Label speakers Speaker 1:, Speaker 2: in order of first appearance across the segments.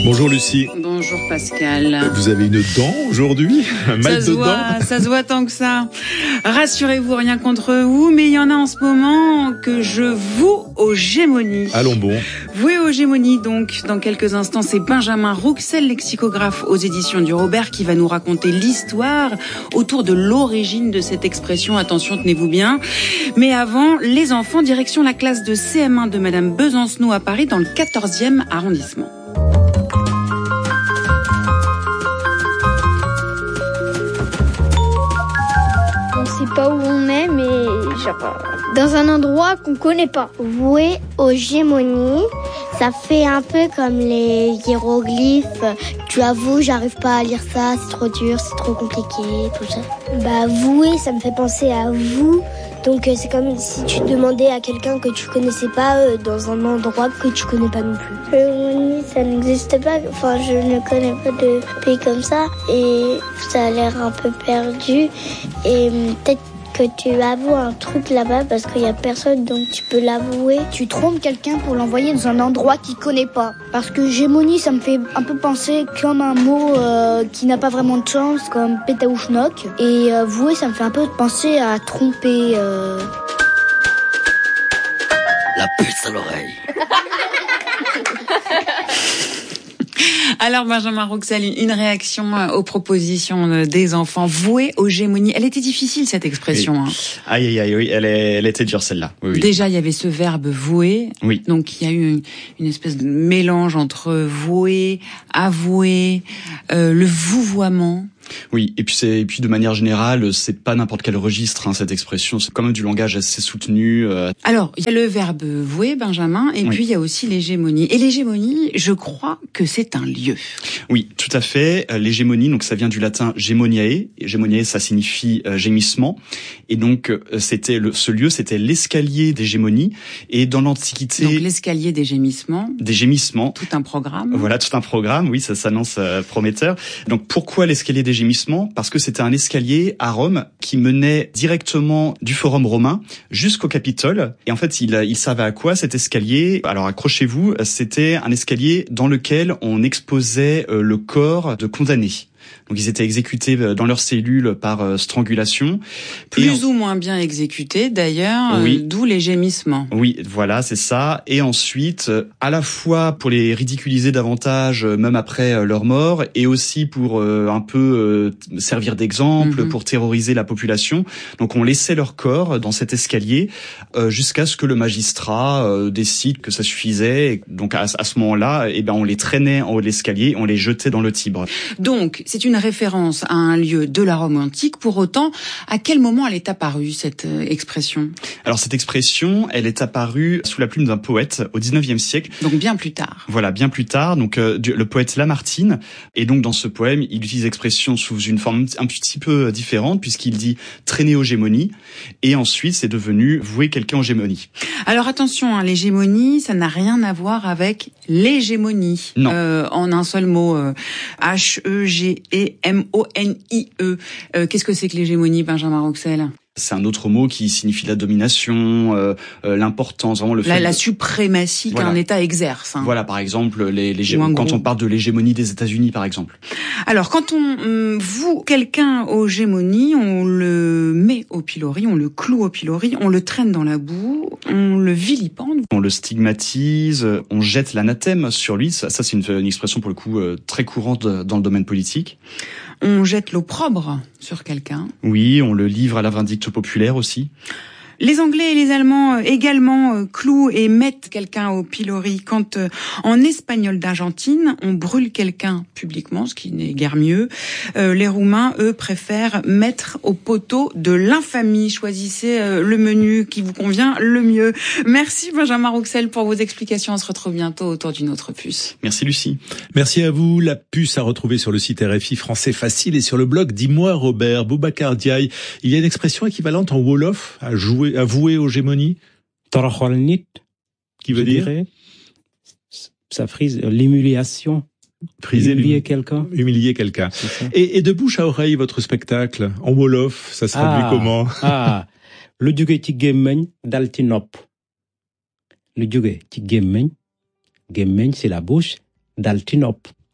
Speaker 1: Bonjour Lucie.
Speaker 2: Bonjour Pascal.
Speaker 1: Vous avez une dent aujourd'hui? Mal de dents?
Speaker 2: Ça se voit tant que ça. Rassurez-vous, rien contre vous, mais il y en a en ce moment que je voue aux gémonies.
Speaker 1: Allons bon.
Speaker 2: Voué aux gémonies, donc, dans quelques instants, c'est Benjamin Rouxel, lexicographe aux éditions du Robert, qui va nous raconter l'histoire autour de l'origine de cette expression. Attention, tenez-vous bien. Mais avant, les enfants, direction la classe de CM1 de Madame Besancenot à Paris, dans le 14e arrondissement.
Speaker 3: On sait pas où on est, mais genre dans un endroit qu'on connaît pas.
Speaker 4: Voué aux gémonies, ça fait un peu comme les hiéroglyphes. Tu avoues, j'arrive pas à lire ça, c'est trop dur, c'est trop compliqué, tout ça.
Speaker 5: Bah voué, ça me fait penser à vous. Donc c'est comme si tu demandais à quelqu'un que tu connaissais pas dans un endroit que tu connais pas non plus.
Speaker 4: Gémonie, ça n'existe pas. Enfin, je ne connais pas de pays comme ça. Et ça a l'air un peu perdu. Et peut-être que tu avoues un truc là-bas parce qu'il y a personne, donc tu peux l'avouer.
Speaker 3: Tu trompes quelqu'un pour l'envoyer dans un endroit qu'il connaît pas. Parce que gémonie, ça me fait un peu penser comme un mot qui n'a pas vraiment de chance, comme pétaouchnok. Et vouer, ça me fait un peu penser à tromper.
Speaker 6: La puce à l'oreille.
Speaker 2: Alors Benjamin Rouxel, une réaction aux propositions des enfants. Voué aux gémonies. Elle était difficile cette expression.
Speaker 7: Oui. Aïe, oui, elle était dure celle-là. Oui.
Speaker 2: Déjà, il y avait ce verbe vouer.
Speaker 7: Oui.
Speaker 2: Donc il y a eu une espèce de mélange entre vouer, avouer, le vouvoiement.
Speaker 7: Oui, et puis de manière générale, c'est pas n'importe quel registre cette expression, c'est quand même du langage assez soutenu.
Speaker 2: Alors, il y a le verbe vouer, Benjamin, et puis il y a aussi l'hégémonie. Et l'hégémonie, je crois que c'est un lieu.
Speaker 7: Oui, tout à fait. L'hégémonie, donc ça vient du latin gémoniae. Et gémoniae, ça signifie gémissement. Et donc ce lieu, c'était l'escalier des gémonies. Et dans l'Antiquité,
Speaker 2: donc l'escalier des gémissements.
Speaker 7: Des gémissements.
Speaker 2: Tout un programme.
Speaker 7: Voilà, tout un programme. Oui, ça s'annonce prometteur. Donc pourquoi l'escalier des gémissements? Parce que c'était un escalier à Rome qui menait directement du Forum romain jusqu'au Capitole. Et en fait, il servait à quoi cet escalier? Alors accrochez-vous, c'était un escalier dans lequel on exposait le corps de condamnés. Donc ils étaient exécutés dans leurs cellules par strangulation.
Speaker 2: Plus ou moins bien exécutés d'ailleurs, oui. D'où les gémissements.
Speaker 7: Oui, voilà, c'est ça. Et ensuite, à la fois pour les ridiculiser davantage, même après leur mort, et aussi pour un peu servir d'exemple, pour terroriser la population. Donc on laissait leur corps dans cet escalier jusqu'à ce que le magistrat décide que ça suffisait. Et donc à ce moment-là, on les traînait en haut de l'escalier, on les jetait dans le Tibre.
Speaker 2: Donc c'est une référence à un lieu de la Rome antique. Pour autant, à quel moment elle est apparue, cette expression?
Speaker 7: Alors cette expression, elle est apparue sous la plume d'un poète au 19e siècle.
Speaker 2: Donc bien plus tard.
Speaker 7: Voilà, bien plus tard. Donc le poète Lamartine. Et donc dans ce poème, il utilise l'expression sous une forme un petit peu différente, puisqu'il dit traîner aux gémonies. Et ensuite, c'est devenu vouer quelqu'un aux gémonies.
Speaker 2: Alors attention, l'hégémonie, ça n'a rien à voir avec l'hégémonie.
Speaker 7: Non.
Speaker 2: En un seul mot, H-E-G-E-M-O-N-I-E. Qu'est-ce que c'est que l'hégémonie, Benjamin Rouxel?
Speaker 7: C'est un autre mot qui signifie la domination, l'importance, vraiment le fait
Speaker 2: la suprématie qu'un État exerce.
Speaker 7: Voilà, par exemple, quand on parle de l'hégémonie des États-Unis, par exemple.
Speaker 2: Alors, quand on voue quelqu'un aux gémonies, on le met au pilori, on le cloue au pilori, on le traîne dans la boue, on le vilipende.
Speaker 7: On le stigmatise, on jette l'anathème sur lui. Ça c'est une expression pour le coup très courante dans le domaine politique.
Speaker 2: On jette l'opprobre sur quelqu'un.
Speaker 7: Oui, on le livre à la vindicte populaire aussi.
Speaker 2: Les Anglais et les Allemands également clouent et mettent quelqu'un au pilori. Quand en espagnol d'Argentine, on brûle quelqu'un publiquement, ce qui n'est guère mieux, les Roumains, eux, préfèrent mettre au poteau de l'infamie. Choisissez le menu qui vous convient le mieux. Merci Benjamin Rouxel pour vos explications. On se retrouve bientôt autour d'une autre puce.
Speaker 7: Merci Lucie.
Speaker 1: Merci à vous. La puce à retrouver sur le site RFI Français Facile et sur le blog Dis-moi Robert. Boubacar Diaye, il y a une expression équivalente en Wolof à vouer aux gémonies?
Speaker 8: Toroxolnit,
Speaker 1: qui veut dire
Speaker 8: ça frise l'humiliation. Humilier quelqu'un.
Speaker 1: Humilier quelqu'un. Et de bouche à oreille, votre spectacle, en Wolof, ça se traduit comment?
Speaker 8: Le jóge ci gémmiñ dal ci nopp. Le jóge ci gémmiñ, c'est la bouche, dal ci nopp.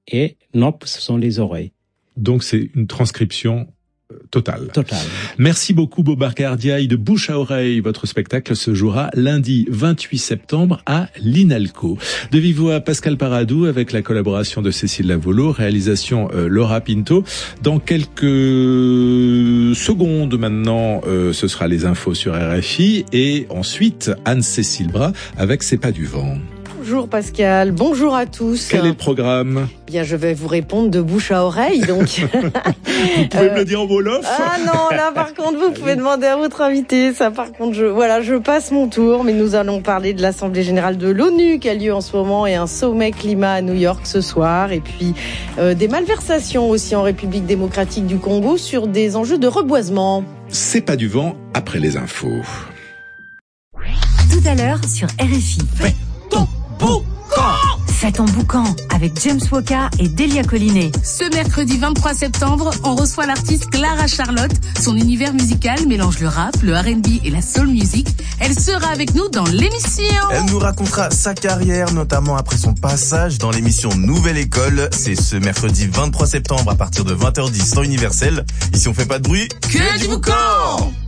Speaker 8: et nop, ce sont les oreilles.
Speaker 1: Donc c'est une transcription totale.
Speaker 8: Total.
Speaker 1: Merci beaucoup Boubacar Diaye de Bouche à Oreille. Votre spectacle se jouera lundi 28 septembre à l'INALCO. De vive voix Pascal Paradou avec la collaboration de Cécile Lavolo, réalisation Laura Pinto. Dans quelques secondes maintenant, ce sera les infos sur RFI et ensuite Anne-Cécile Bras avec C'est pas du vent.
Speaker 9: Bonjour Pascal, bonjour à tous.
Speaker 1: Quel est le programme ?
Speaker 9: Bien, je vais vous répondre de bouche à oreille, donc.
Speaker 1: Vous pouvez me le dire en wolof ?
Speaker 9: Ah non, là par contre, vous pouvez demander à votre invité. Ça, par contre, je passe mon tour, mais nous allons parler de l'Assemblée générale de l'ONU qui a lieu en ce moment et un sommet climat à New York ce soir, et puis des malversations aussi en République démocratique du Congo sur des enjeux de reboisement.
Speaker 1: C'est pas du vent après les infos.
Speaker 10: Tout à l'heure sur RFI. Faites ton boucan avec James Woka et Delia Collinet.
Speaker 11: Ce mercredi 23 septembre, on reçoit l'artiste Clara Charlotte. Son univers musical mélange le rap, le R&B et la soul music. Elle sera avec nous dans l'émission.
Speaker 12: Elle nous racontera sa carrière, notamment après son passage dans l'émission Nouvelle École. C'est ce mercredi 23 septembre à partir de 20h10 temps universel. Ici on fait pas de bruit,
Speaker 11: que du boucan.